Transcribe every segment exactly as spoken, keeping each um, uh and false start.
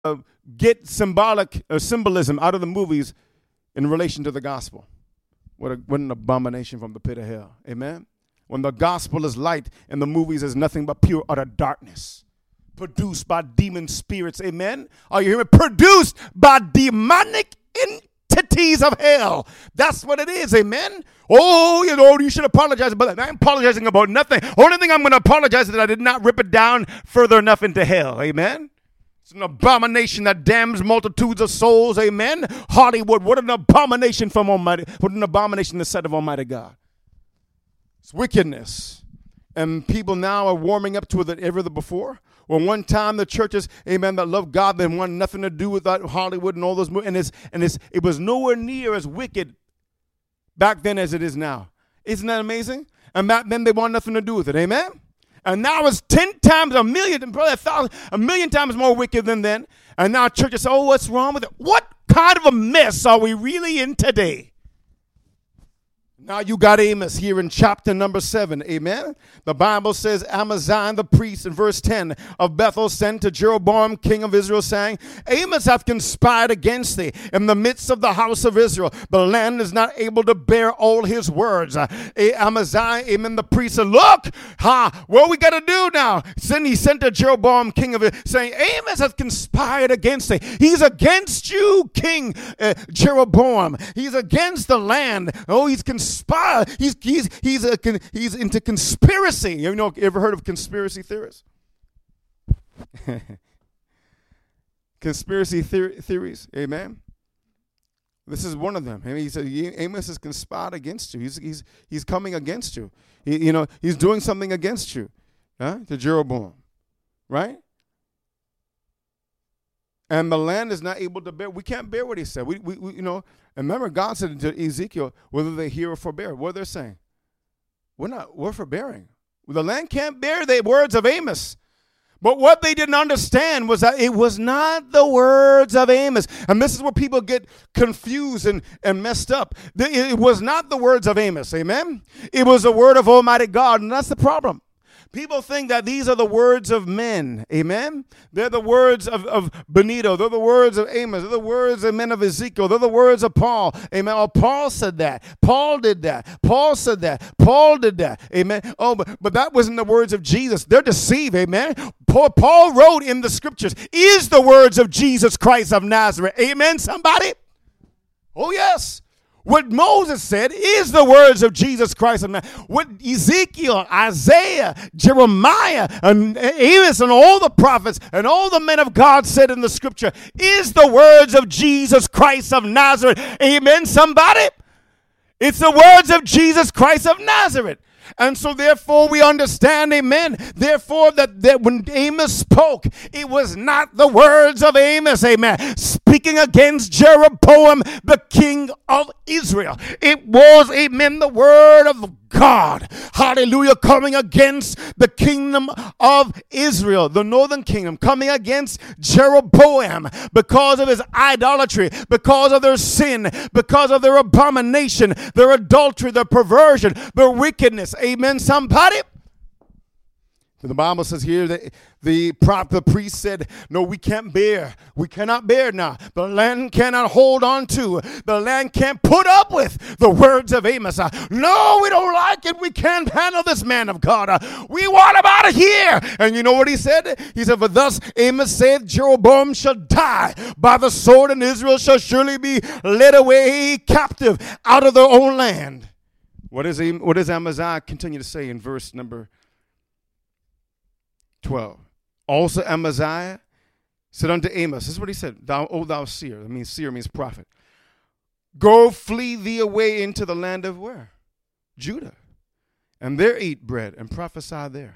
uh, get symbolic or symbolism out of the movies in relation to the gospel. What, a, what an abomination from the pit of hell. Amen? When the gospel is light and the movies is nothing but pure utter darkness. Produced by demon spirits. Amen? Are you hearing me? Produced by demonic entities of hell. That's what it is. Amen? Oh, you know, you should apologize. But I'm apologizing about nothing. Only thing I'm going to apologize is that I did not rip it down further enough into hell. Amen? It's an abomination that damns multitudes of souls. Amen? Hollywood, what an abomination from Almighty. What an abomination in the sight of Almighty God. It's wickedness. And people now are warming up to it ever before. Well, one time the churches, amen, that loved God, they wanted nothing to do with that Hollywood and all those movies. And, it's, and it's, it was nowhere near as wicked back then as it is now. Isn't that amazing? And back then they wanted nothing to do with it. Amen? And now it's ten times, a million, probably a thousand, a million times more wicked than then. And now churches say, oh, what's wrong with it? What kind of a mess are we really in today? Now you got Amos here in chapter number seven. Amen. The Bible says Amaziah the priest in verse ten of Bethel sent to Jeroboam king of Israel saying, Amos hath conspired against thee in the midst of the house of Israel. The land is not able to bear all his words. Uh, Amaziah, amen, the priest said, look, ha, what we got to do now? Then he sent to Jeroboam king of Israel saying, Amos hath conspired against thee. He's against you, King uh, Jeroboam. He's against the land. Oh, he's conspired. He's he's he's a he's into conspiracy. You know, ever heard of conspiracy theorists? Conspiracy theor- theories. Amen. This is one of them. I mean, he said Amos has conspired against you. He's he's he's coming against you. He, you know, he's doing something against you. Huh? To Jeroboam, right? And the land is not able to bear. We can't bear what he said. We, we, we, you know. And remember, God said to Ezekiel, whether they hear or forbear. What they're saying, we're not. We're forbearing. The land can't bear the words of Amos. But what they didn't understand was that it was not the words of Amos. And this is where people get confused and, and messed up. It was not the words of Amos. Amen. It was the word of Almighty God, and that's the problem. People think that these are the words of men. Amen? They're the words of, of Benito. They're the words of Amos. They're the words of men of Ezekiel. They're the words of Paul. Amen? Oh, Paul said that. Paul did that. Paul said that. Paul did that. Amen? Oh, but, but that wasn't the words of Jesus. They're deceived. Amen? Paul, Paul wrote in the scriptures, is the words of Jesus Christ of Nazareth. Amen, somebody? Oh, yes. What Moses said is the words of Jesus Christ. What Ezekiel, Isaiah, Jeremiah, and Amos, and all the prophets, and all the men of God said in the scripture is the words of Jesus Christ of Nazareth. Amen, somebody? It's the words of Jesus Christ of Nazareth. And so therefore we understand, amen, therefore that, that when Amos spoke, it was not the words of Amos, amen, speaking against Jeroboam, the king of Israel. It was, amen, the word of God, hallelujah, coming against the kingdom of Israel, the northern kingdom, coming against Jeroboam because of his idolatry, because of their sin, because of their abomination, their adultery, their perversion, their wickedness. Amen, somebody? The Bible says here that the prop, the priest said, no, we can't bear. We cannot bear now. The land cannot hold on to. The land can't put up with the words of Amos. Uh, no, we don't like it. We can't handle this man of God. Uh, we want him out of here. And you know what he said? He said, for thus Amos saith, Jeroboam shall die by the sword, and Israel shall surely be led away captive out of their own land. What, is, what does Amaziah continue to say in verse number twelve? Also Amaziah said unto Amos, this is what he said, thou, O thou seer, I mean seer means prophet, go flee thee away into the land of where? Judah, and there eat bread and prophesy there.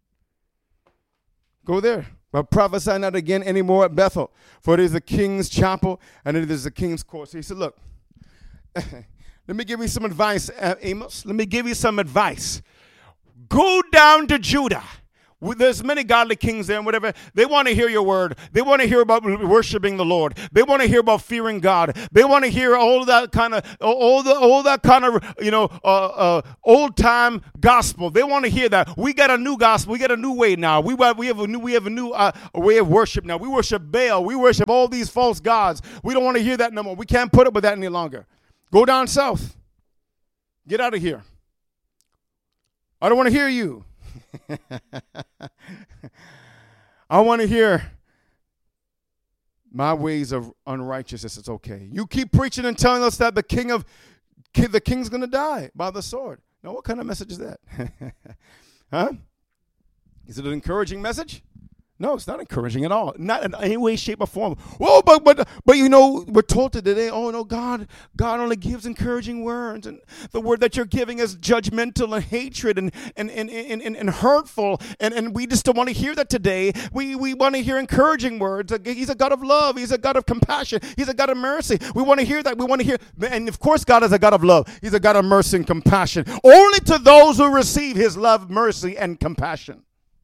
Go there, but prophesy not again anymore at Bethel, for it is the king's chapel and it is the king's court. So he said, look, let me give you some advice, uh, Amos. Let me give you some advice. Go down to Judah. There's many godly kings there and whatever. They want to hear your word. They want to hear about worshiping the Lord. They want to hear about fearing God. They want to hear all that kind of, all the, all that kind of, you know, uh, uh, old time gospel. They want to hear that. We got a new gospel. We got a new way now. We we have a new we have a new uh, way of worship now. We worship Baal. We worship all these false gods. We don't want to hear that no more. We can't put up with that any longer. Go down south. Get out of here. I don't want to hear you. I want to hear my ways of unrighteousness. It's okay. You keep preaching and telling us that the king of the king's going to die by the sword. Now, what kind of message is that? Huh? Is it an encouraging message? No, it's not encouraging at all. Not in any way, shape, or form. Oh, but but but you know, we're told today, oh no, God, God only gives encouraging words, and the word that you're giving is judgmental and hatred and and and and, and, and hurtful, and, and we just don't want to hear that today. We we want to hear encouraging words. He's a God of love. He's a God of compassion. He's a God of mercy. We want to hear that. We want to hear, and of course, God is a God of love. He's a God of mercy and compassion. Only to those who receive His love, mercy, and compassion.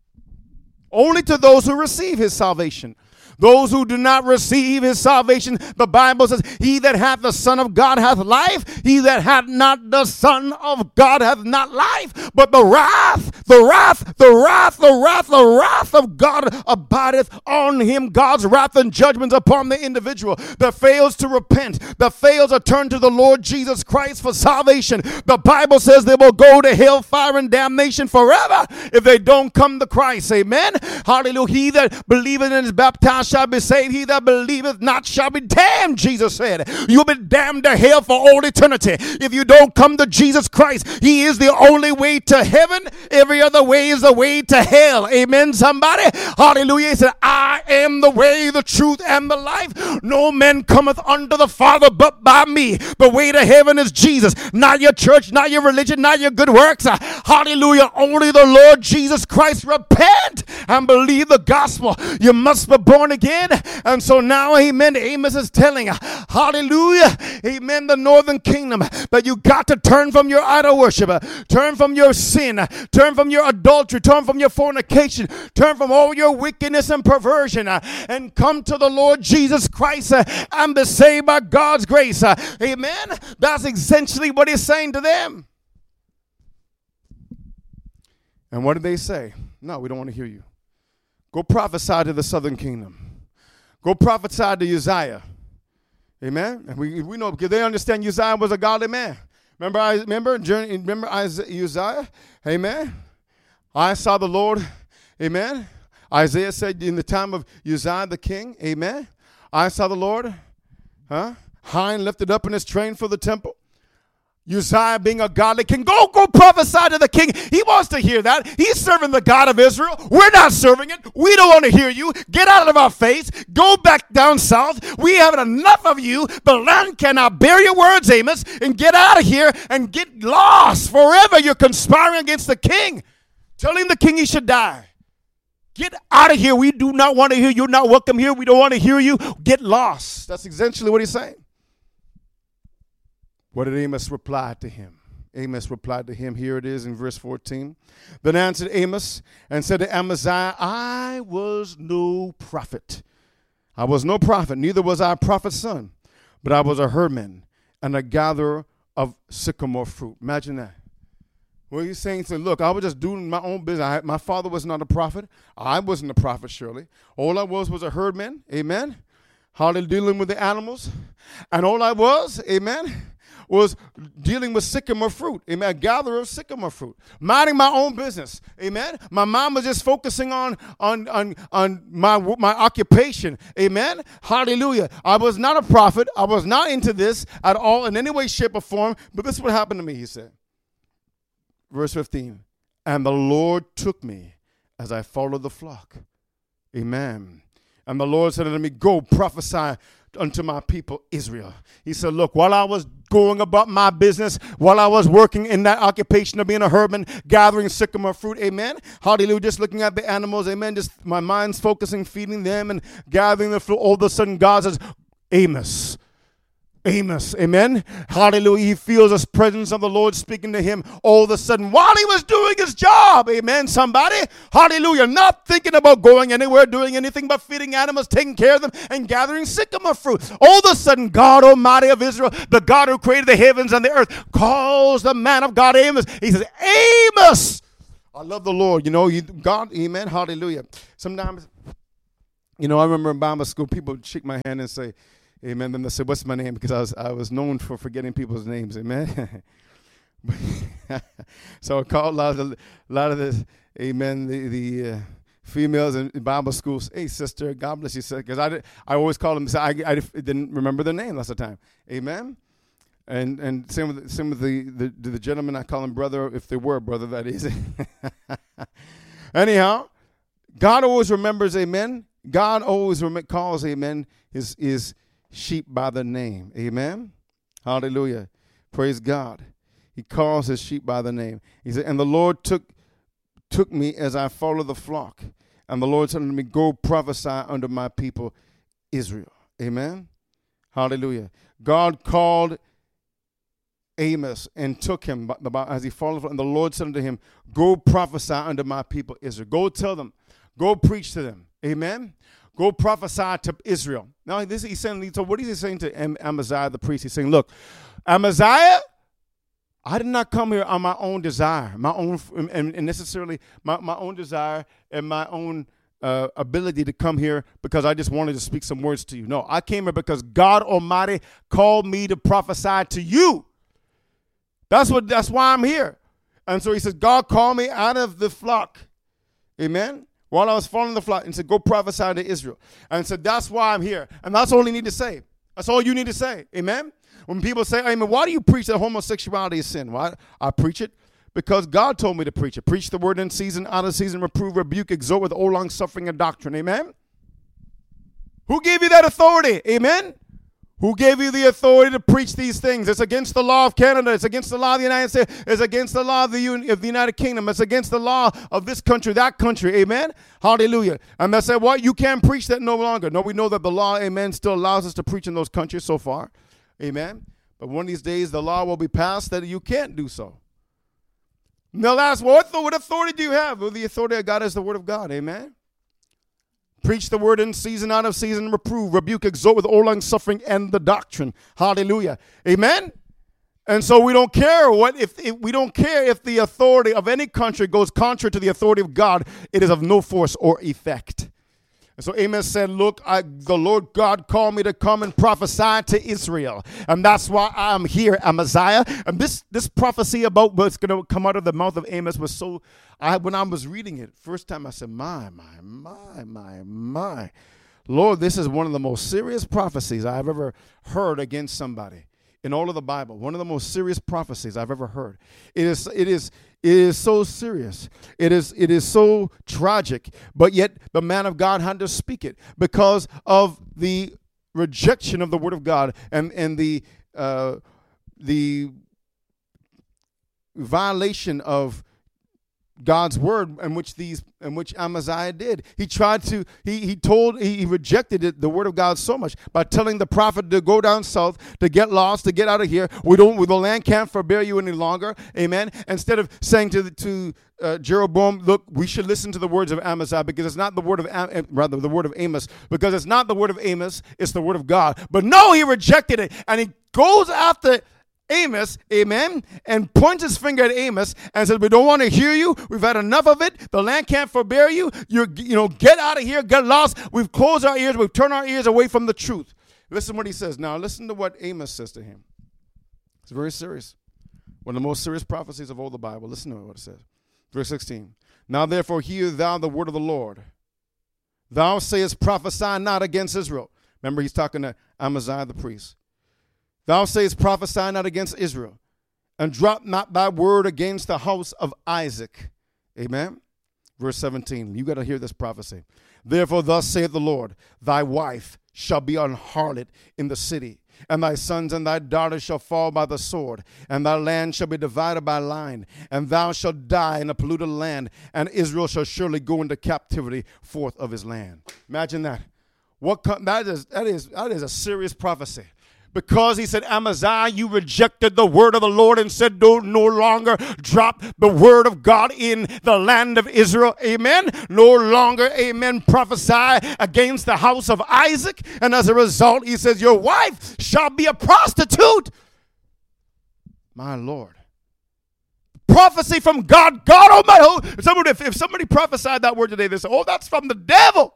Only to those who receive His salvation. Those who do not receive His salvation, the Bible says, he that hath the Son of God hath life. He that hath not the Son of God hath not life. But the wrath, the wrath, the wrath, the wrath, the wrath of God abideth on him. God's wrath and judgments upon the individual that fails to repent, that fails to turn to the Lord Jesus Christ for salvation. The Bible says they will go to hell, fire, and damnation forever if they don't come to Christ. Amen. Hallelujah. He that believeth and is baptized shall be saved. He that believeth not shall be damned, Jesus said. You'll be damned to hell for all eternity if you don't come to Jesus Christ. He is the only way to heaven. Every other way is the way to hell. Amen, somebody? Hallelujah. He said, I am the way, the truth, and the life. No man cometh unto the Father but by me. The way to heaven is Jesus. Not your church, not your religion, not your good works. Hallelujah. Only the Lord Jesus Christ. Repent and believe the gospel. You must be born again. And so now, amen, Amos is telling, hallelujah, amen, the northern kingdom, that you got to turn from your idol worship, turn from your sin, turn from your adultery, turn from your fornication, turn from all your wickedness and perversion, and come to the Lord Jesus Christ and be saved by God's grace. Amen. That's essentially what he's saying to them. And what did they say? No, we don't want to hear you. Go prophesy to the southern kingdom. Go prophesy to Uzziah. Amen. And we we know because they understand Uzziah was a godly man. Remember, I remember remember Uzziah. Amen. I saw the Lord. Amen. Isaiah said in the time of Uzziah the king. Amen. I saw the Lord. Huh? High and lifted up in his train for the temple. Uzziah being a godly king, go, go prophesy to the king. He wants to hear that. He's serving the God of Israel. We're not serving it. We don't want to hear you. Get out of our face. Go back down south. We have enough of you. The land cannot bear your words, Amos. And get out of here and get lost forever. You're conspiring against the king. Telling the king he should die. Get out of here. We do not want to hear you. You're not welcome here. We don't want to hear you. Get lost. That's essentially what he's saying. What did Amos reply to him? Amos replied to him. Here it is in verse fourteen. Then answered Amos and said to Amaziah, I was no prophet. I was no prophet, neither was I a prophet's son, but I was a herdman and a gatherer of sycamore fruit. Imagine that. Well, he's saying, so look, I was just doing my own business. I, my father was not a prophet. I wasn't a prophet, surely. All I was was a herdman. Amen. Hardly dealing with the animals. And all I was, amen, was dealing with sycamore fruit. Amen. A gatherer of sycamore fruit. Minding my own business. Amen. My mom was just focusing on, on, on, on my, my occupation. Amen. Hallelujah. I was not a prophet. I was not into this at all in any way, shape, or form. But this is what happened to me, he said. Verse fifteen. And the Lord took me as I followed the flock. Amen. And the Lord said unto me, go prophesy unto my people Israel. He said, look, while I was going about my business, while I was working in that occupation of being a herdman, gathering sycamore fruit, amen, hallelujah, just looking at the animals, amen, just my mind's focusing, feeding them and gathering the fruit, all of a sudden God says, Amos, Amos, amen. Hallelujah. He feels the presence of the Lord speaking to him all of a sudden while he was doing his job, amen. Somebody, hallelujah, not thinking about going anywhere, doing anything but feeding animals, taking care of them, and gathering sycamore fruit. All of a sudden, God Almighty of Israel, the God who created the heavens and the earth, calls the man of God Amos. He says, Amos. I love the Lord, you know, you, God, amen, hallelujah. Sometimes, you know, I remember in Bible school, people would shake my hand and say, amen. Then they said, what's my name? Because I was I was known for forgetting people's names. Amen. So I called a lot of, a lot of this, amen, the, the uh, females in Bible schools. Hey, sister, God bless you, sister. Because I, did, I always called them, I, I didn't remember their name lots of time. Amen. And and same with, same with the, the, the gentleman, I call him brother, if they were brother, that is. Anyhow, God always remembers, amen. God always rem- calls, amen, his, his sheep by the name. Amen. Hallelujah. Praise God. He calls his sheep by the name. He said, and the Lord took took me as I followed the flock. And the Lord said unto me, go prophesy unto my people Israel. Amen. Hallelujah. God called Amos and took him as he followed, and the Lord said unto him, go prophesy unto my people Israel. Go tell them. Go preach to them. Amen. Go prophesy to Israel. Now, this he's saying, so what is he saying to Am- Amaziah the priest? He's saying, look, Amaziah, I did not come here on my own desire, my own, and, and necessarily my, my own desire and my own uh, ability to come here because I just wanted to speak some words to you. No, I came here because God Almighty called me to prophesy to you. That's what. That's why I'm here. And so he says, God called me out of the flock. Amen. While I was following the flock, and said, go prophesy to Israel. And said, that's why I'm here. And that's all you need to say. That's all you need to say. Amen? When people say, amen, why do you preach that homosexuality is sin? Why? I preach it because God told me to preach it. Preach the word in season, out of season, reprove, rebuke, exhort with all long suffering and doctrine. Amen? Who gave you that authority? Amen? Who gave you the authority to preach these things? It's against the law of Canada. It's against the law of the United States. It's against the law of the, Un- of the United Kingdom. It's against the law of this country, that country. Amen? Hallelujah. And they said, what? You can't preach that no longer. No, we know that the law, amen, still allows us to preach in those countries so far. Amen? But one of these days, the law will be passed that you can't do so. Now, last, what, what authority do you have? Well, the authority of God is the word of God. Amen? Preach the word in season, out of season, reprove, rebuke, exhort with all long suffering and the doctrine. Hallelujah. Amen. And so we don't care what if, if we don't care if the authority of any country goes contrary to the authority of God, it is of no force or effect. And so Amos said, look, I, the Lord God called me to come and prophesy to Israel. And that's why I'm here, Amaziah. And this, this prophecy about what's going to come out of the mouth of Amos was so, I when I was reading it, first time I said, my, my, my, my, my. Lord, this is one of the most serious prophecies I've ever heard against somebody in all of the Bible. One of the most serious prophecies I've ever heard. It is, it is, it is so serious. It is, it is so tragic. But yet the man of God had to speak it because of the rejection of the word of God and and the uh, the violation of God's word, in which these, in which Amaziah did. He tried to, he he told, he, he rejected it, the word of God so much by telling the prophet to go down south, to get lost, to get out of here. We don't, the land can't forbear you any longer. Amen. Instead of saying to the, to uh, Jeroboam, look, we should listen to the words of Amaziah because it's not the word of, Am- rather the word of Amos, because it's not the word of Amos, it's the word of God. But no, he rejected it, and he goes after Amos, amen, and points his finger at Amos and says, we don't want to hear you. We've had enough of it. The land can't forbear you. You're, you know, get out of here, get lost. We've closed our ears. We've turned our ears away from the truth. Listen what he says. Now, listen to what Amos says to him. It's very serious. One of the most serious prophecies of all the Bible. Listen to what it says. Verse sixteen. Now, therefore, hear thou the word of the Lord. Thou sayest, prophesy not against Israel. Remember, he's talking to Amaziah the priest. Thou sayest, prophesy not against Israel, and drop not thy word against the house of Isaac. Amen. Verse seventeen. You got to hear this prophecy. Therefore, thus saith the Lord, thy wife shall be an harlot in the city, and thy sons and thy daughters shall fall by the sword, and thy land shall be divided by line, and thou shalt die in a polluted land, and Israel shall surely go into captivity forth of his land. Imagine that. What that is that is that is a serious prophecy. Because he said, Amaziah, you rejected the word of the Lord and said, don't no longer drop the word of God in the land of Israel. Amen. No longer, amen, prophesy against the house of Isaac. And as a result, he says, your wife shall be a prostitute. My Lord. Prophecy from God. God Almighty. If somebody, if, if somebody prophesied that word today, they say, oh, that's from the devil.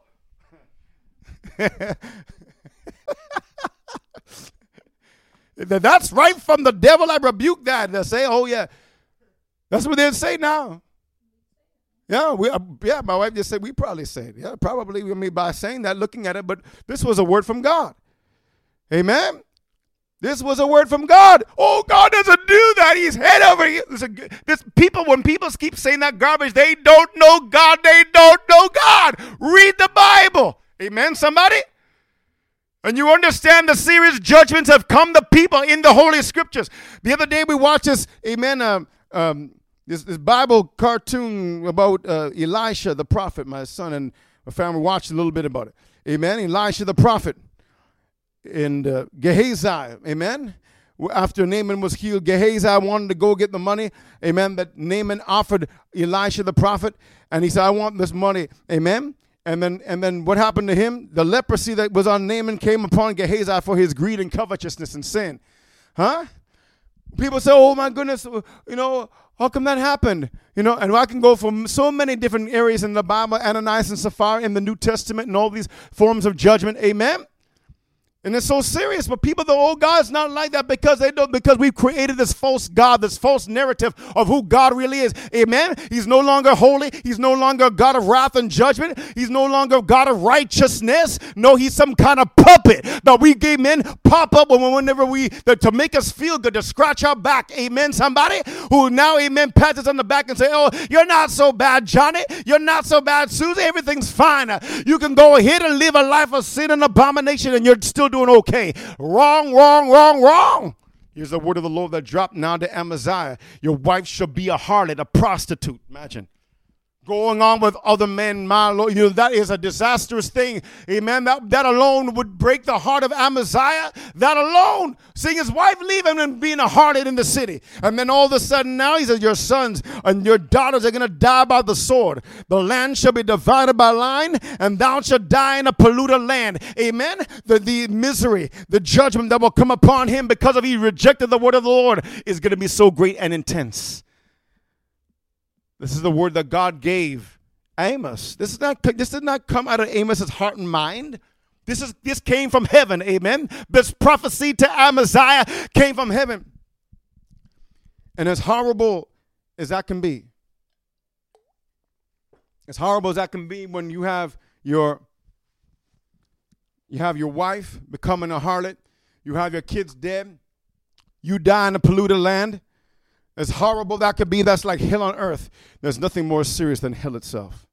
That's right from the devil. I rebuke that. They say, oh, yeah. That's what they'd say now. Yeah, we, uh, yeah, my wife just said, we probably said. Yeah, probably I mean, by saying that, looking at it, but this was a word from God. Amen. This was a word from God. Oh, God doesn't do that. He's head over here. This people, when people keep saying that garbage, they don't know God. They don't know God. Read the Bible. Amen, somebody? And you understand the serious judgments have come to people in the Holy Scriptures. The other day we watched this, amen, um, um, this, this Bible cartoon about uh, Elisha the prophet. My son and my family watched a little bit about it. Amen, Elisha the prophet. And uh, Gehazi, amen. After Naaman was healed, Gehazi wanted to go get the money, amen, that Naaman offered Elisha the prophet. And he said, I want this money, amen. And then and then what happened to him? The leprosy that was on Naaman came upon Gehazi for his greed and covetousness and sin. Huh? People say, oh, my goodness, you know, how come that happened? You know, and I can go from so many different areas in the Bible, Ananias and Sapphira in the New Testament and all these forms of judgment. Amen? And it's so serious, but people, the old God's not like that because they don't, because we've created this false God, this false narrative of who God really is. Amen. He's no longer holy. He's no longer a God of wrath and judgment. He's no longer a God of righteousness. No, he's some kind of puppet that we gave men pop up whenever we, to make us feel good, to scratch our back. Amen. Somebody who now, amen, pats us on the back and say, oh, you're not so bad, Johnny. You're not so bad, Susie. Everything's fine. You can go ahead and live a life of sin and abomination and you're still doing okay. Wrong, wrong, wrong, wrong. Here's the word of the Lord that dropped now to Amaziah. Your wife shall be a harlot, a prostitute. Imagine. Going on with other men, my Lord. You know, that is a disastrous thing. Amen. That, that alone would break the heart of Amaziah. That alone. Seeing his wife leave him and being a harlot in the city. And then all of a sudden now he says, your sons and your daughters are going to die by the sword. The land shall be divided by line, and thou shalt die in a polluted land. Amen. The, the misery, the judgment that will come upon him because of he rejected the word of the Lord is going to be so great and intense. This is the word that God gave Amos. This is not. This did not come out of Amos's heart and mind. This is. This came from heaven. Amen. This prophecy to Amaziah came from heaven. And as horrible as that can be, as horrible as that can be, when you have your, you have your wife becoming a harlot, you have your kids dead, you die in a polluted land. As horrible that could be, that's like hell on earth. There's nothing more serious than hell itself.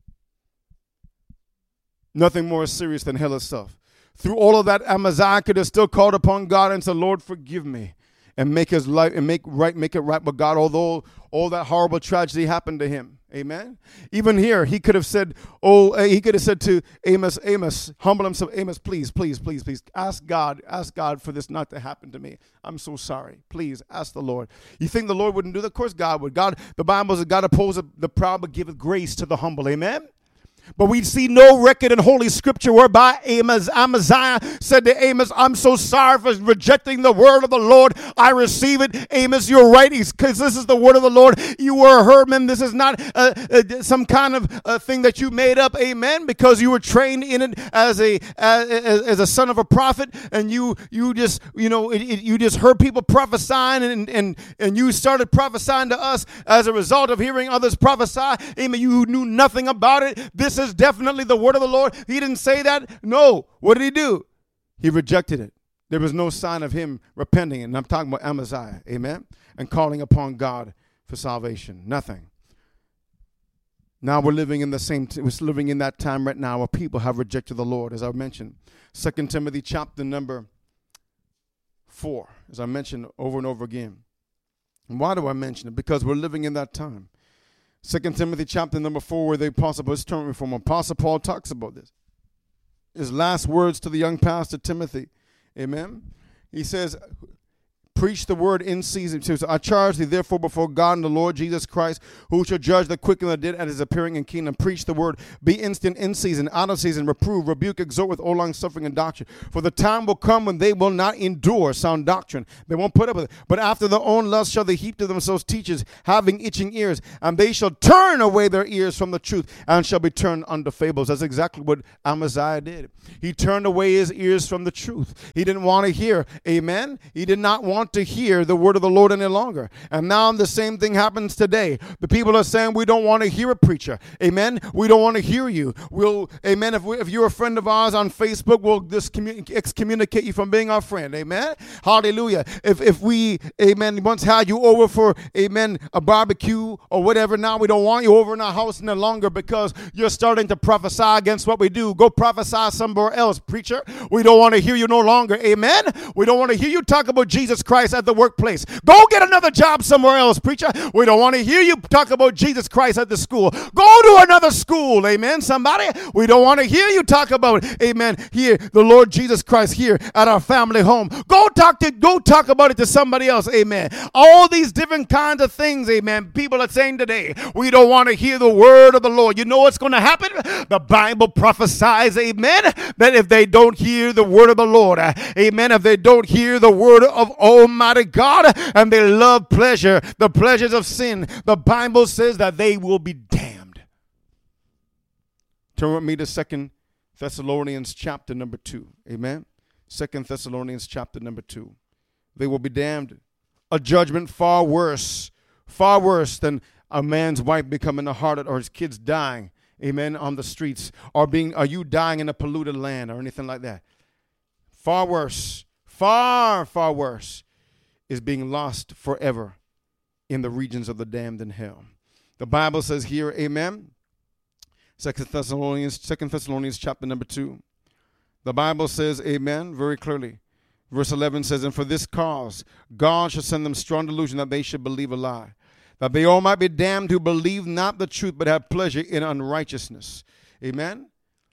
Nothing more serious than hell itself. Through all of that, Amaziah could have still called upon God and said, Lord, forgive me. And make his life and make right, make it right with God, although all that horrible tragedy happened to him. Amen. Even here, he could have said, oh, he could have said to Amos, Amos, humble himself, Amos, please, please, please, please, ask God, ask God for this not to happen to me. I'm so sorry. Please ask the Lord. You think the Lord wouldn't do that? Of course God would. God, the Bible says God opposes the proud, but giveth grace to the humble. Amen. But we see no record in Holy Scripture whereby Amos, Amaziah said to Amos, I'm so sorry for rejecting the word of the Lord. I receive it. Amos, you're right, because this is the word of the Lord. You were a herdman. This is not uh, uh, some kind of uh, thing that you made up, amen, because you were trained in it as a as, as a son of a prophet, and you you just, you know, it, it, you just heard people prophesying, and, and, and you started prophesying to us as a result of hearing others prophesy. Amen. You knew nothing about it. This This is definitely the word of the Lord. He didn't say that. No. What did he do? He rejected it. There was no sign of him repenting. And I'm talking about Amaziah. Amen. And calling upon God for salvation. Nothing. Now we're living in the same, t- we're living in that time right now where people have rejected the Lord, as I mentioned. Second Timothy chapter number four, as I mentioned over and over again. And why do I mention it? Because we're living in that time. Second Timothy chapter number four, where the apostle, let's turn from Apostle Paul talks about this. His last words to the young pastor Timothy. Amen. He says, preach the word in season. So I charge thee therefore before God and the Lord Jesus Christ, who shall judge the quick and the dead at his appearing in kingdom. Preach the word. Be instant in season, out of season. Reprove, rebuke, exhort with all long suffering and doctrine. For the time will come when they will not endure sound doctrine. They won't put up with it. But after their own lust shall they heap to themselves teachers, having itching ears. And they shall turn away their ears from the truth, and shall be turned unto fables. That's exactly what Amaziah did. He turned away his ears from the truth. He didn't want to hear. Amen. He did not want to hear the word of the Lord any longer. And now the same thing happens today. The people are saying, we don't want to hear a preacher. Amen. We don't want to hear you. We'll, amen. If, we, if you're a friend of ours on Facebook, we'll discommun- excommunicate you from being our friend. Amen. Hallelujah. If, if we, amen, once had you over for, amen, a barbecue or whatever, now we don't want you over in our house any longer because you're starting to prophesy against what we do. Go prophesy somewhere else, preacher. We don't want to hear you no longer. Amen. We don't want to hear you talk about Jesus Christ at the workplace. Go get another job somewhere else, preacher. We don't want to hear you talk about Jesus Christ at the school. Go to another school. Amen. Somebody. We don't want to hear you talk about, amen, here, the Lord Jesus Christ here at our family home. Go talk to, go talk about it to somebody else. Amen. All these different kinds of things, amen, people are saying today, we don't want to hear the word of the Lord. You know what's going to happen? The Bible prophesies, amen, that if they don't hear the word of the Lord, uh, amen, if they don't hear the word of Almighty God, and they love pleasure, the pleasures of sin, the Bible says that they will be damned. Turn with me to Second Thessalonians chapter number two. Amen. Second Thessalonians chapter number two. They will be damned. A judgment far worse, far worse than a man's wife becoming a harlot or his kids dying, amen, on the streets, or being, are you dying in a polluted land or anything like that? Far worse, far, far worse is being lost forever in the regions of the damned in hell. The Bible says here, amen, Second Thessalonians, Second Thessalonians chapter number two. The Bible says, amen, very clearly. Verse eleven says, and for this cause God shall send them strong delusion that they should believe a lie, that they all might be damned who believe not the truth but have pleasure in unrighteousness. Amen.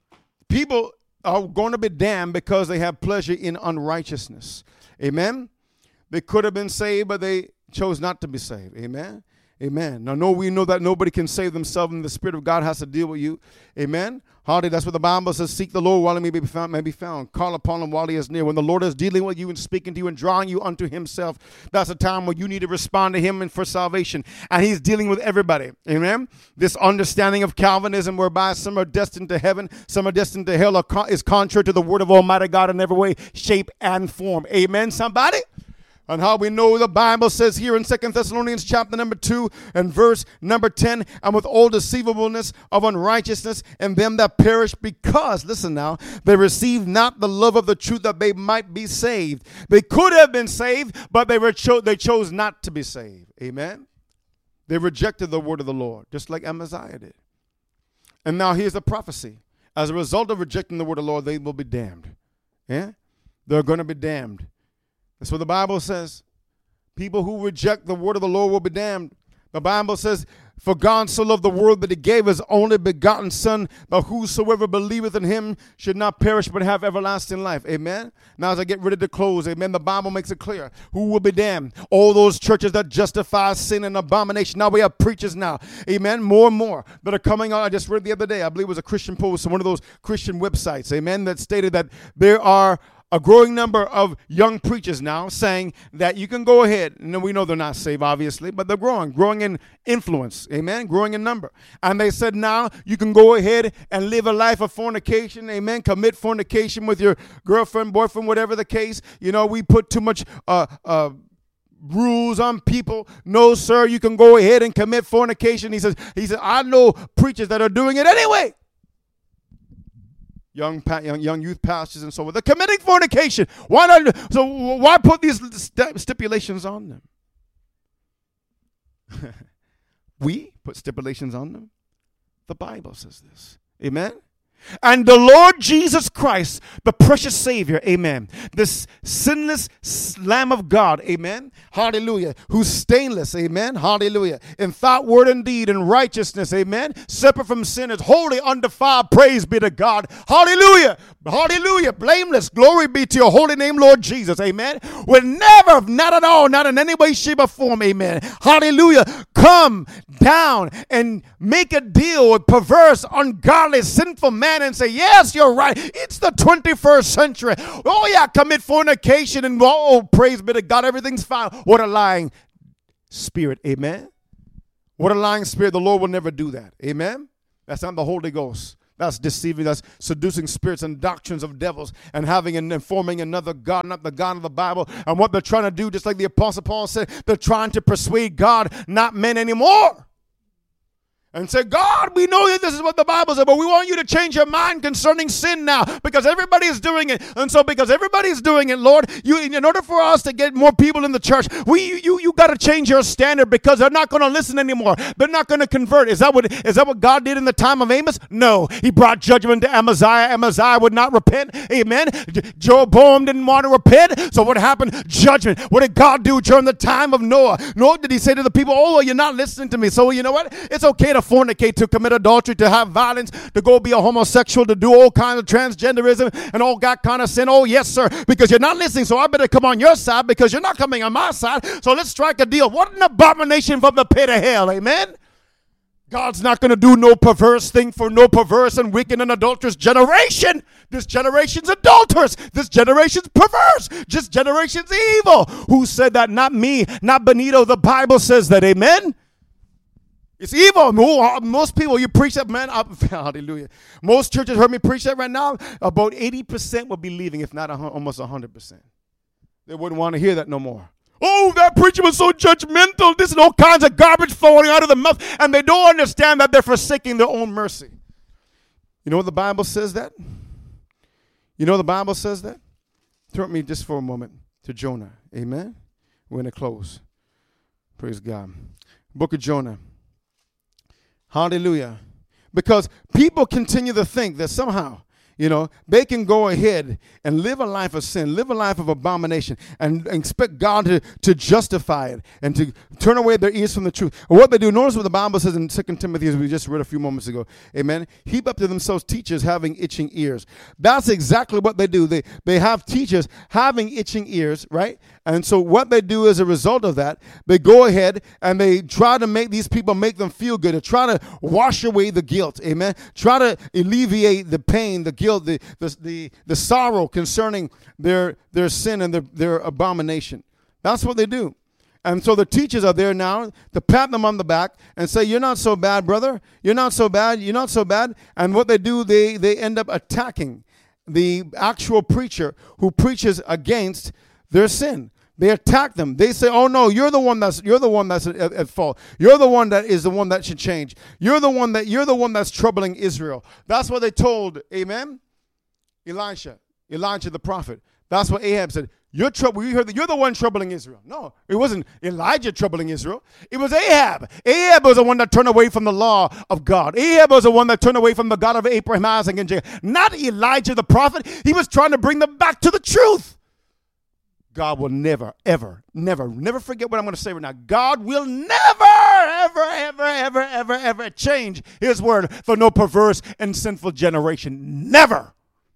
People are going to be damned because they have pleasure in unrighteousness. Amen. They could have been saved, but they chose not to be saved. Amen. Amen. Now, no, we know that nobody can save themselves, and the Spirit of God has to deal with you. Amen. Hallelujah. That's what the Bible says. Seek the Lord while he may be found. May be found. Call upon him while he is near. When the Lord is dealing with you and speaking to you and drawing you unto himself, that's a time when you need to respond to him and for salvation. And he's dealing with everybody. Amen. This understanding of Calvinism, whereby some are destined to heaven, some are destined to hell, is contrary to the word of Almighty God in every way, shape, and form. Amen. Somebody. And how we know the Bible says here in Second Thessalonians chapter number two and verse number ten, and with all deceivableness of unrighteousness in them that perish, because, listen now, they receive not the love of the truth that they might be saved. They could have been saved, but they were cho- they chose not to be saved. Amen. They rejected the word of the Lord, just like Amaziah did. And now here's the prophecy. As a result of rejecting the word of the Lord, they will be damned. Yeah? They're going to be damned. That's what the Bible says. People who reject the word of the Lord will be damned. The Bible says, for God so loved the world that he gave his only begotten Son, that whosoever believeth in him should not perish but have everlasting life. Amen. Now as I get ready to close, amen, the Bible makes it clear who will be damned. All those churches that justify sin and abomination. Now we have preachers now, amen, more and more that are coming out. I just read the other day, I believe it was a Christian post on one of those Christian websites, amen, that stated that there are a growing number of young preachers now saying that you can go ahead, and we know they're not saved, obviously, but they're growing, growing in influence, amen, growing in number. And they said now you can go ahead and live a life of fornication, amen, commit fornication with your girlfriend, boyfriend, whatever the case. You know, we put too much uh, uh, rules on people. No, sir, you can go ahead and commit fornication. He says, he said, I know preachers that are doing it anyway. Young, young young youth pastors and so on. They're committing fornication. Why not? So why put these stipulations on them? We put stipulations on them. The Bible says this. Amen. And the Lord Jesus Christ, the precious Savior, amen, this sinless Lamb of God, amen, hallelujah, who's stainless, amen, hallelujah, in thought, word, and deed, and righteousness, amen, separate from sinners, holy, undefiled, praise be to God, hallelujah, Hallelujah. Blameless. Glory be to your holy name, Lord Jesus. Amen. Will never, not at all, not in any way, shape, or form. Amen. Hallelujah. Come down and make a deal with perverse, ungodly, sinful man and say, yes, you're right. It's the twenty-first century. Oh, yeah, commit fornication and, oh, praise be to God. Everything's fine. What a lying spirit. Amen. What a lying spirit. The Lord will never do that. Amen. That's not the Holy Ghost. That's deceiving, that's seducing spirits and doctrines of devils and having and informing another God, not the God of the Bible. And what they're trying to do, just like the Apostle Paul said, they're trying to persuade God, not men anymore. And say, God, we know that this is what the Bible said, but we want you to change your mind concerning sin now because everybody is doing it. And so because everybody's doing it, Lord, you, in order for us to get more people in the church, we you you got to change your standard because they're not going to listen anymore. They're not going to convert. Is that what is that what God did in the time of Amos? No. He brought judgment to Amaziah. Amaziah would not repent. Amen. Jeroboam didn't want to repent. So what happened? Judgment. What did God do during the time of Noah? Nor did he say to the people, oh, well, you're not listening to me. So you know what? It's okay to fornicate, to commit adultery, to have violence, to go be a homosexual, to do all kinds of transgenderism and all that kind of sin. Oh, yes, sir, because you're not listening, so I better come on your side because you're not coming on my side. So let's strike a deal. What an abomination from the pit of hell, amen? God's not going to do no perverse thing for no perverse and wicked and adulterous generation. This generation's adulterous. This generation's perverse. This generation's evil. Who said that? Not me, not Benito. The Bible says that, amen? It's evil. Most people, you preach that, man. I, hallelujah. Most churches heard me preach that right now. About eighty percent will be leaving, if not a, almost one hundred percent. They wouldn't want to hear that no more. Oh, that preacher was so judgmental. This is all kinds of garbage flowing out of the mouth. And they don't understand that they're forsaking their own mercy. You know what the Bible says that? You know the Bible says that? Turn with me just for a moment to Jonah. Amen? We're going to close. Praise God. Book of Jonah. Hallelujah. Because people continue to think that somehow, you know, they can go ahead and live a life of sin, live a life of abomination, and, and expect God to, to justify it and to turn away their ears from the truth. And what they do, notice what the Bible says in Second Timothy, as we just read a few moments ago. Amen. Heap up to themselves teachers having itching ears. That's exactly what they do. They, they have teachers having itching ears, right? And so what they do as a result of that, they go ahead and they try to make these people make them feel good, to try to wash away the guilt, amen? Try to alleviate the pain, the guilt, the the the, the sorrow concerning their their sin and their, their abomination. That's what they do. And so the teachers are there now to pat them on the back and say, you're not so bad, brother. You're not so bad. You're not so bad. And what they do, they, they end up attacking the actual preacher who preaches against their sin. They attack them. They say, oh no, you're the one that's you're the one that's at, at fault. You're the one that is the one that should change. You're the one that you're the one that's troubling Israel. That's what they told, amen? Elisha, Elijah the prophet. That's what Ahab said. You're trouble. You heard that you're the one troubling Israel. No, it wasn't Elijah troubling Israel. It was Ahab. Ahab was the one that turned away from the law of God. Ahab was the one that turned away from the God of Abraham, Isaac, and Jacob. Not Elijah the prophet. He was trying to bring them back to the truth. God will never, ever, never, never forget what I'm going to say right now. God will never, ever, ever, ever, ever, ever change his word for no perverse and sinful generation. Never.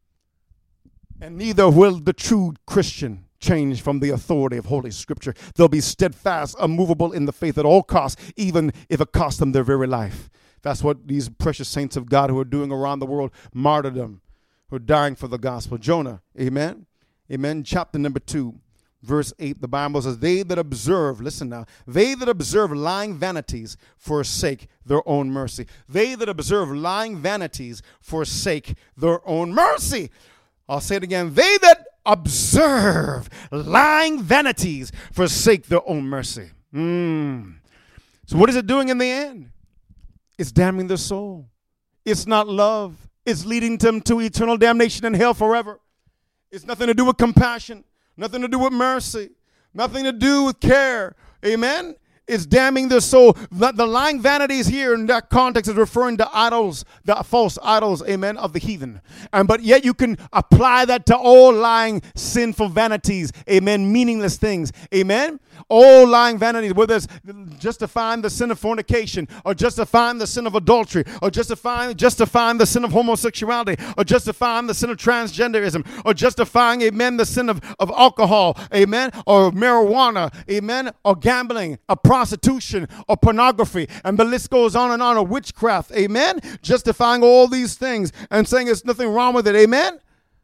And neither will the true Christian change from the authority of Holy Scripture. They'll be steadfast, unmovable in the faith at all costs, even if it costs them their very life. That's what these precious saints of God who are doing around the world, martyrdom, who are dying for the gospel. Jonah, amen? Amen. Chapter number two. Verse eight, the Bible says, they that observe, listen now, they that observe lying vanities forsake their own mercy. They that observe lying vanities forsake their own mercy. I'll say it again. They that observe lying vanities forsake their own mercy. Mm. So what is it doing in the end? It's damning their soul. It's not love. It's leading them to eternal damnation and hell forever. It's nothing to do with compassion. Nothing to do with mercy. Nothing to do with care. Amen? It's damning their soul. The, the lying vanities here in that context is referring to idols, the false idols, amen, of the heathen. And but yet you can apply that to all lying, sinful vanities, amen, meaningless things, amen. All lying vanities, whether it's justifying the sin of fornication, or justifying the sin of adultery, or justifying justifying the sin of homosexuality, or justifying the sin of transgenderism, or justifying, amen, the sin of, of alcohol, amen, or marijuana, amen, or gambling, or prostitution, or pornography, and the list goes on and on, or witchcraft, amen, justifying all these things and saying there's nothing wrong with it, amen.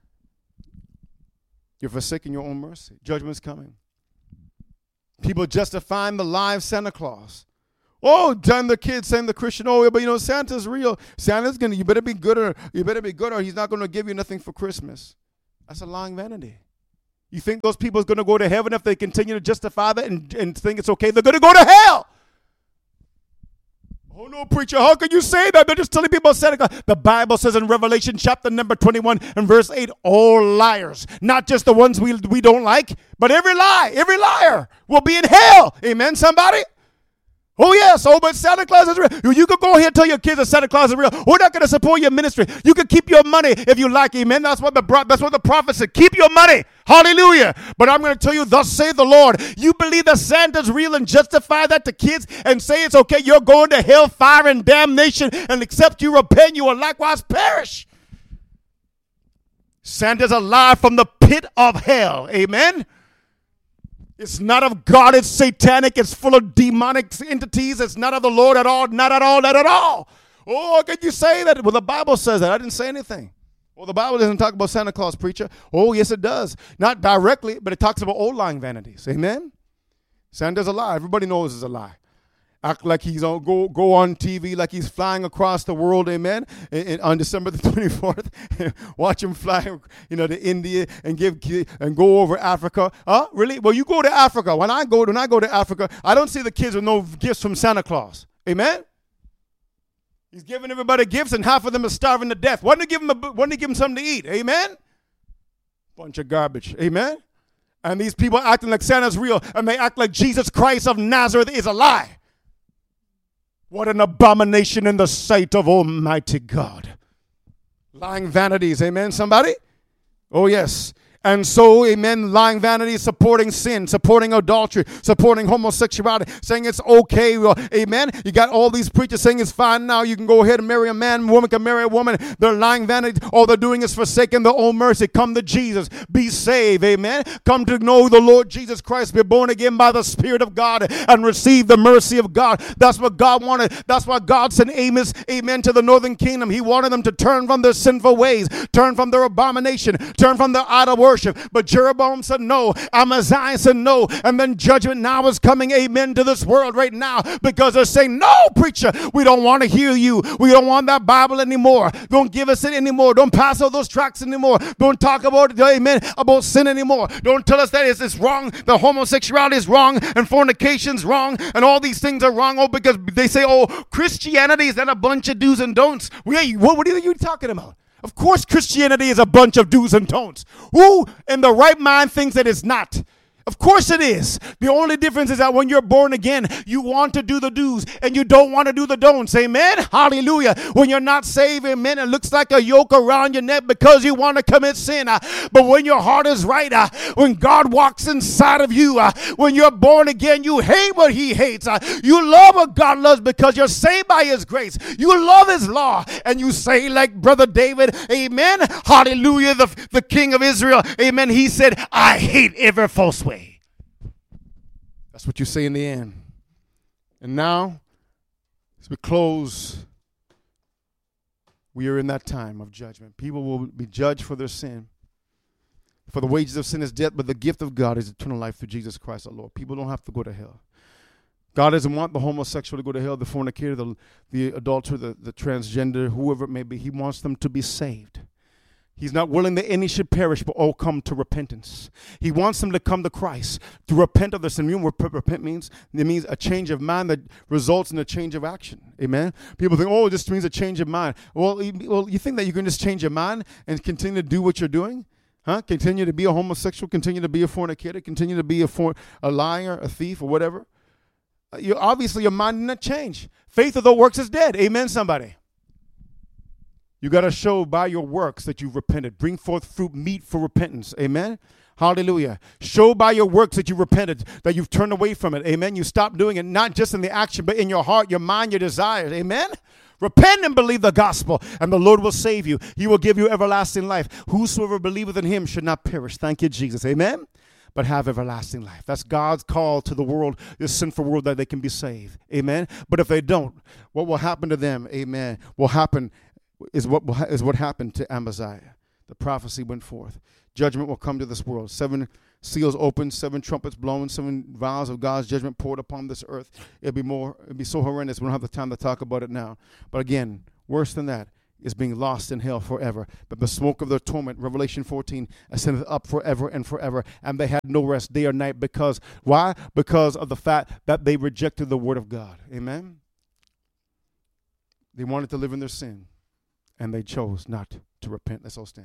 You're forsaking your own mercy. Judgment's coming. People justifying the live Santa Claus. Oh, telling the kids, saying the Christian, oh, but you know, Santa's real. Santa's gonna, you better be good, or you better be good, or he's not gonna give you nothing for Christmas. That's a lying vanity. You think those people are gonna go to heaven if they continue to justify that and, and think it's okay? They're gonna go to hell. Oh, no, preacher, how can you say that? They're just telling people about Santa Claus. The Bible says in Revelation chapter number twenty-one and verse eight, all liars, not just the ones we, we don't like, but every lie, every liar will be in hell. Amen, somebody? Oh, yes. Oh, but Santa Claus is real. You could go ahead and tell your kids that Santa Claus is real. We're not going to support your ministry. You can keep your money if you like. Amen. That's what the that's what the prophet said. Keep your money. Hallelujah. But I'm going to tell you, thus saith the Lord. You believe that Santa's real and justify that to kids and say it's okay. You're going to hell, fire, and damnation. And except you repent, you will likewise perish. Santa's a lie from the pit of hell. Amen. It's not of God, it's satanic, it's full of demonic entities, it's not of the Lord at all, not at all, not at all. Oh, how can you say that? Well, the Bible says that. I didn't say anything. Well, the Bible doesn't talk about Santa Claus, preacher. Oh, yes, it does. Not directly, but it talks about old lying vanities. Amen? Santa's a lie. Everybody knows it's a lie. Act like he's on, go go on T V like he's flying across the world, amen, and, and on December the twenty-fourth, watch him fly, you know, to India and give and go over Africa. Huh? Really? Well, you go to Africa. When I go, when I go to Africa, I don't see the kids with no gifts from Santa Claus. Amen? He's giving everybody gifts, and half of them are starving to death. Why don't he give them, a, why don't he give them something to eat? Amen? Bunch of garbage. Amen? And these people acting like Santa's real, and they act like Jesus Christ of Nazareth is a lie. What an abomination in the sight of Almighty God. Lying vanities, amen, somebody? Oh, yes. And so, amen, lying vanity is supporting sin, supporting adultery, supporting homosexuality, saying it's okay, well, amen. You got all these preachers saying it's fine now. You can go ahead and marry a man, woman can marry a woman. They're lying vanity. All they're doing is forsaking their own mercy. Come to Jesus. Be saved, amen. Come to know the Lord Jesus Christ. Be born again by the Spirit of God and receive the mercy of God. That's what God wanted. That's why God sent Amos, amen, to the northern kingdom. He wanted them to turn from their sinful ways, turn from their abomination, turn from their idol worship. But Jeroboam said no. Amaziah said no. And then judgment now is coming, amen, to this world right now, because they're saying, no, preacher, we don't want to hear you. We don't want that Bible anymore. Don't give us it anymore. Don't pass all those tracts anymore. Don't talk about, amen, about sin anymore. Don't tell us that it's, it's wrong. The homosexuality is wrong and fornication's wrong and all these things are wrong. Oh, because they say, oh, Christianity is not a bunch of do's and don'ts. Wait, what, what are you talking about? Of course Christianity is a bunch of do's and don'ts. Who in the right mind thinks that it's not? Of course it is. The only difference is that when you're born again, you want to do the do's and you don't want to do the don'ts. Amen? Hallelujah. When you're not saved, amen, it looks like a yoke around your neck because you want to commit sin. Uh, but when your heart is right, uh, when God walks inside of you, uh, when you're born again, you hate what he hates. Uh, you love what God loves because you're saved by his grace. You love his law. And you say like Brother David, amen, hallelujah, the, the king of Israel, amen, he said, I hate every false way. That's what you say in the end. And now, as we close, we are in that time of judgment. People will be judged for their sin. For the wages of sin is death, but the gift of God is eternal life through Jesus Christ our Lord. People don't have to go to hell. God doesn't want the homosexual to go to hell, the fornicator, the, the adulterer, the, the transgender, whoever it may be. He wants them to be saved. He's not willing that any should perish, but all come to repentance. He wants them to come to Christ, to repent of their sin. You know what repent means? It means a change of mind that results in a change of action. Amen? People think, oh, this means a change of mind. Well, you, well, you think that you can just change your mind and continue to do what you're doing? Huh? Continue to be a homosexual, continue to be a fornicator, continue to be a, for, a liar, a thief, or whatever? You, obviously, your mind did not change. Faith without works is dead. Amen, somebody? You got to show by your works that you've repented. Bring forth fruit meet for repentance. Amen? Hallelujah. Show by your works that you repented, that you've turned away from it. Amen. You stopped doing it, not just in the action, but in your heart, your mind, your desires. Amen. Repent and believe the gospel, and the Lord will save you. He will give you everlasting life. Whosoever believeth in him should not perish. Thank you, Jesus. Amen. But have everlasting life. That's God's call to the world, this sinful world, that they can be saved. Amen. But if they don't, what will happen to them? Amen. Will happen is what will ha- is what happened to Amaziah. The prophecy went forth. Judgment will come to this world. Seven seals opened, seven trumpets blown, seven vials of God's judgment poured upon this earth. It'll be more, it'll be so horrendous. We don't have the time to talk about it now. But again, worse than that is being lost in hell forever. But the smoke of their torment, Revelation fourteen, ascended up forever and forever. And they had no rest day or night. Because, why? Because of the fact that they rejected the word of God. Amen? They wanted to live in their sin, and they chose not to repent. Let's all stand.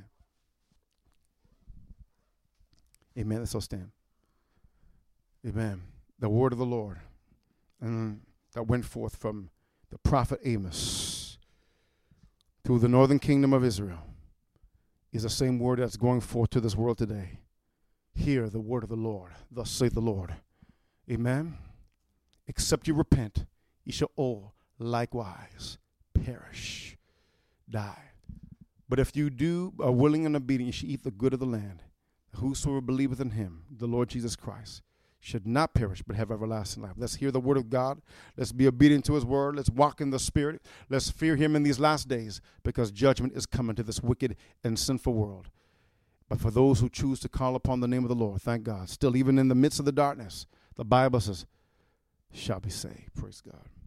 Amen. Let's all stand. Amen. The word of the Lord and that went forth from the prophet Amos through the northern kingdom of Israel is the same word that's going forth to this world today. Hear the word of the Lord. Thus saith the Lord. Amen. Except you repent, ye shall all likewise perish, die. But if you do are willing and obedient, you shall eat the good of the land. Whosoever believeth in him, the Lord Jesus Christ, should not perish but have everlasting life. Let's hear the word of God. Let's be obedient to his word. Let's walk in the Spirit. Let's fear him in these last days, because judgment is coming to this wicked and sinful world. But for those who choose to call upon the name of the Lord, thank God, still even in the midst of the darkness, the Bible says, shall be saved. Praise God.